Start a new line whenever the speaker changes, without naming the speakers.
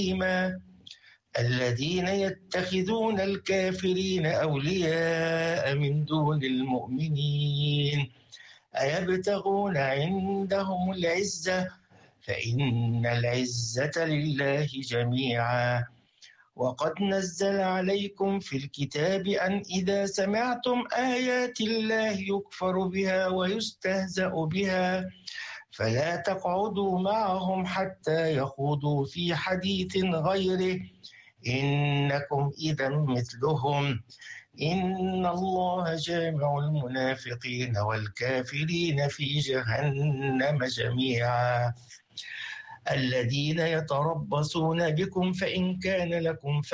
الذين يتخذون الكافرين أولياء من دون المؤمنين أيبتغون عندهم العزة فإن العزة لله جميعا وقد نزل عليكم في الكتاب أن إذا سمعتم آيات الله يكفر بها ويستهزأ بها فلا تقعدوا معهم حتى يخوضوا في حديث غيره إنكم إذا مثلهم إن الله جامع المنافقين والكافرين في جهنم جميعا الذين يتربصون بكم فإن كان لكم